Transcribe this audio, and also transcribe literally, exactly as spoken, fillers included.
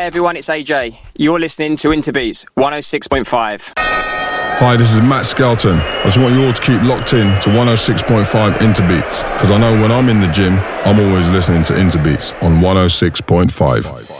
everyone, it's A J. You're listening to Interbeats one oh six point five. Hi, this is Matt Skelton. I just want you all to keep locked in to one oh six point five Interbeats, because I know when I'm in the gym, I'm always listening to Interbeats on one oh six point five.